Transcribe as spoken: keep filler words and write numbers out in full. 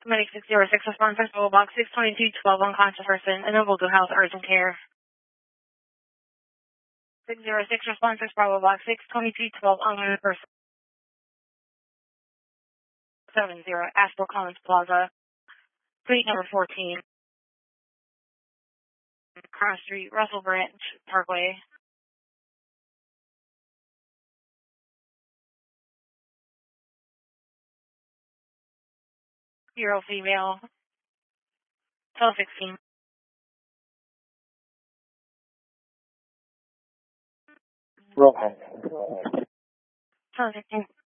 Medic six zero six, respond first level box six twenty-two twelve, unconscious person, and Noble to house urgent care. six zero six, respond first Bravo box six twenty-two twelve, unknown person. seven zero, Asheville Commons Plaza, suite number fourteen. Cross Street, Russell Branch Parkway. Hero female. twelve sixteen. Roll call. twelve sixteen.